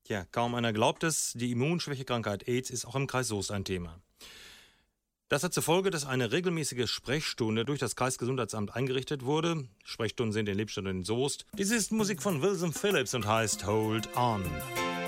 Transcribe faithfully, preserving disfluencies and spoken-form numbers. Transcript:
Ja, kaum einer glaubt es, die Immunschwächekrankheit AIDS ist auch im Kreis Soest ein Thema. Das hat zur Folge, dass eine regelmäßige Sprechstunde durch das Kreisgesundheitsamt eingerichtet wurde. Sprechstunden sind in Lippstadt und in Soest. Dies ist Musik von Wilson Phillips und heißt Hold On.